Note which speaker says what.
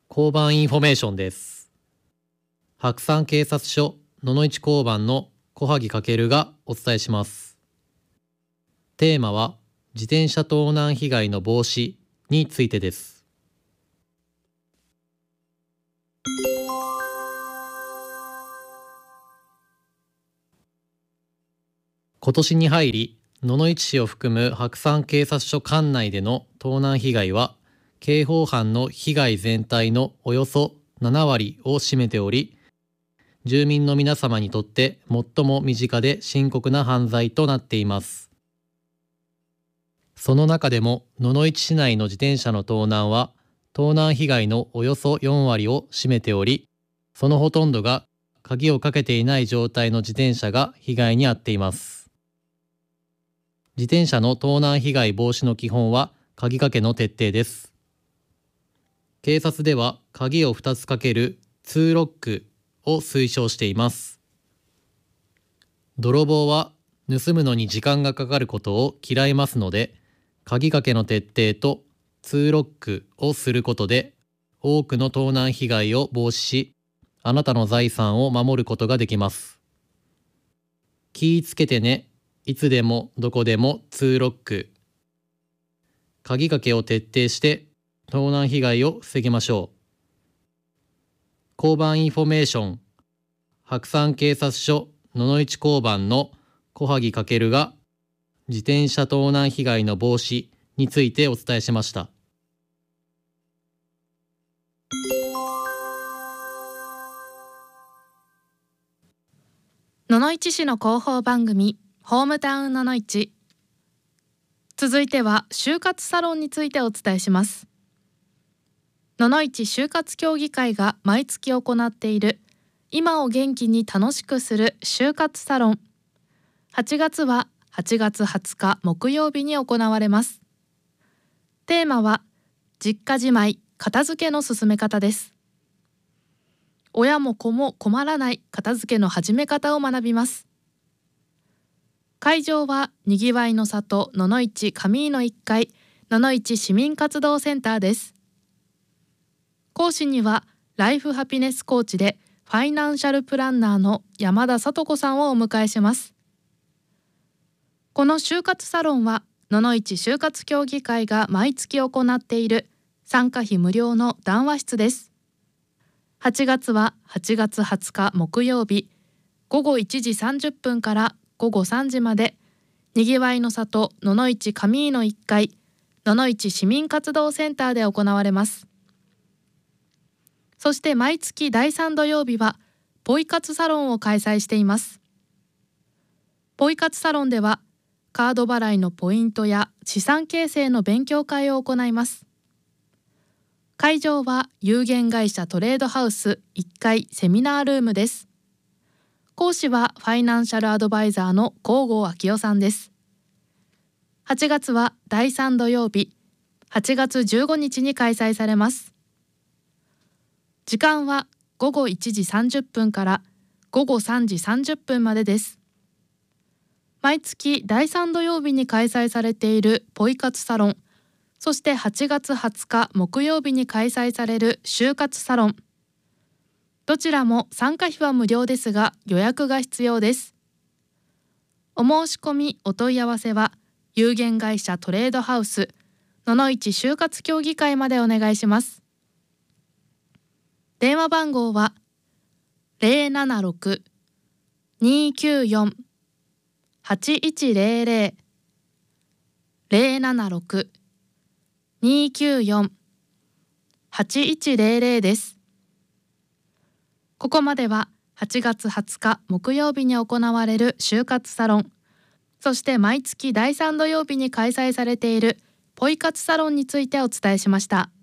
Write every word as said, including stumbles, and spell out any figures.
Speaker 1: 交番インフォメーションです。白山警察署野々市交番の小萩翔がお伝えします。テーマは自転車盗難被害の防止についてです。今年に入り、野々市市を含む白山警察署管内での盗難被害は、刑法犯の被害全体のおよそななわりを占めており、住民の皆様にとって最も身近で深刻な犯罪となっています。その中でも野々市市内の自転車の盗難は、盗難被害のおよそよんわりを占めており、そのほとんどが鍵をかけていない状態の自転車が被害に遭っています。自転車の盗難被害防止の基本は鍵かけの徹底です。警察では鍵をふたつかけるツーロックを推奨しています。泥棒は盗むのに時間がかかることを嫌いますので、鍵かけの徹底とツーロックをすることで多くの盗難被害を防止し、あなたの財産を守ることができます。気ぃつけてね。いつでもどこでもツーロック。鍵かけを徹底して盗難被害を防ぎましょう。交番インフォメーション、白山警察署野々市交番の小萩翔が自転車盗難被害の防止についてお伝えしました。
Speaker 2: 野々市市の広報番組ホームタウン野々市。続いては就活サロンについてお伝えします。野々市就活協議会が毎月行っている今を元気に楽しくする就活サロン。はちがつははちがつはつか木曜日に行われます。テーマは実家じまい片付けの進め方です。親も子も困らない片付けの始め方を学びます。会場はにぎわいの里野々市上井のいっかい野々市市民活動センターです。講師にはライフハピネスコーチでファイナンシャルプランナーの山田聡子さんをお迎えします。この就活サロンは野々市就活協議会が毎月行っている参加費無料の談話室です。はちがつははちがつはつか木曜日ごごいちじさんじゅっぷんからごごさんじまでにぎわいの里野々市上井のいっかい野々市市民活動センターで行われます。そして毎月だいさん土曜日はポイ活サロンを開催しています。ポイ活サロンではカード払いのポイントや資産形成の勉強会を行います。会場は有限会社トレードハウスいっかいセミナールームです。講師はファイナンシャルアドバイザーの皇后昭夫さんです。はちがつはだいさん土曜日はちがつじゅうごにちに開催されます。時間はごごいちじさんじゅっぷんからごごさんじさんじゅっぷんまでです。毎月だいさん土曜日に開催されているポイ活サロン、そしてはちがつはつか木曜日に開催される就活サロン。どちらも参加費は無料ですが予約が必要です。お申し込みお問い合わせは有限会社トレードハウス野々市就活協議会までお願いします。電話番号は ゼロななろく にーきゅうよん はちいちゼロゼロ ゼロななろく にーきゅうよん はちいちゼロゼロ です。ここまでははちがつはつか木曜日に行われる就活サロン、そして毎月だいさん土曜日に開催されているポイ活サロンについてお伝えしました。